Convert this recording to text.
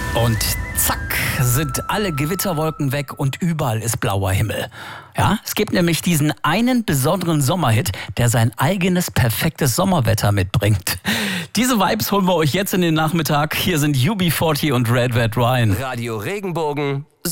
Und zack, sind alle Gewitterwolken weg und überall ist blauer Himmel. Ja, es gibt nämlich diesen einen besonderen Sommerhit, der sein eigenes perfektes Sommerwetter mitbringt. Diese Vibes holen wir euch jetzt in den Nachmittag. Hier sind UB40 und Red Red Wine. Radio Regenbogen